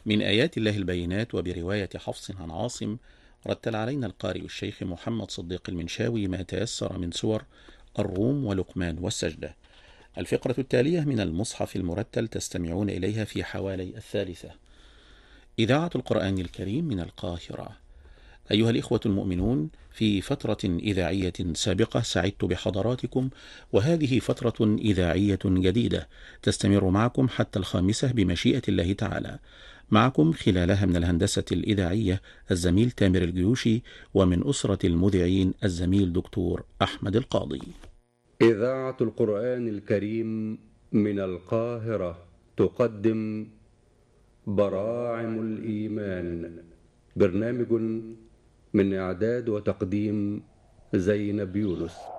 من آيات الله البينات. وبرواية حفص عن عاصم رتل علينا القارئ الشيخ محمد صديق المنشاوي ما تيسر من سور الروم ولقمان والسجدة. الفقرة التالية من المصحف المرتل تستمعون إليها في حوالي 1:03. إذاعة القرآن الكريم من القاهرة. أيها الإخوة المؤمنون، في فترة إذاعية سابقة سعدت بحضراتكم، وهذه فترة إذاعية جديدة تستمر معكم حتى 5 بمشيئة الله تعالى. معكم خلالها من الهندسة الإذاعية الزميل تامر الجيوشي، ومن أسرة المذيعين الزميل دكتور أحمد القاضي. إذاعة القرآن الكريم من القاهرة تقدم براعم الإيمان، برنامج من إعداد وتقديم زينب يونس.